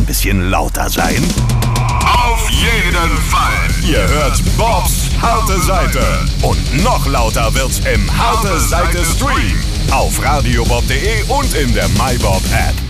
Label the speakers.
Speaker 1: bisschen lauter sein?
Speaker 2: Auf jeden Fall.
Speaker 1: Ihr hört Bobs Harte Seite. Und noch lauter wird's im Harte Seite Stream. Auf radiobob.de und in der MyBob App.